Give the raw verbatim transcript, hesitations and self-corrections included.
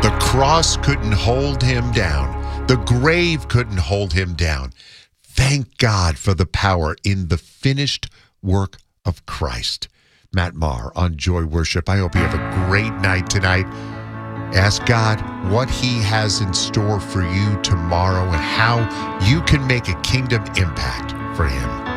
The cross couldn't hold him down. The grave couldn't hold him down. Thank God for the power in the finished work of Christ. Matt Maher on Joy Worship. I hope you have a great night tonight. Ask God what he has in store for you tomorrow and how you can make a kingdom impact for him.